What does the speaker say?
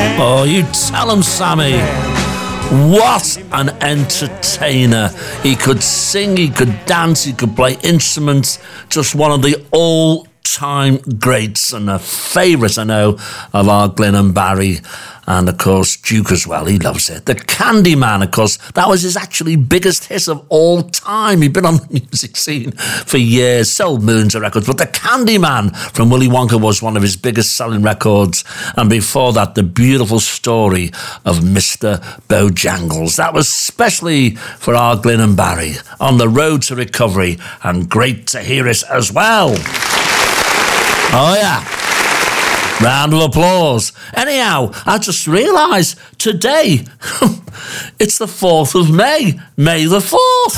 Oh, you tell him, Sammy. What an entertainer. He could sing, he could dance, he could play instruments. Just one of the all-time greats and a favourite, I know, of our Glyn and Barry. And, of course, Duke as well. He loves it. The Candyman, of course, that was his actually biggest hit of all time. He'd been on the music scene for years, sold millions of records. But The Candyman from Willy Wonka was one of his biggest selling records. And before that, the beautiful story of Mr. Bojangles. That was specially for our Glyn and Barry on the road to recovery. And great to hear it as well. Oh, yeah. Round of applause. Anyhow, I just realised today, it's the 4th of May. May the 4th.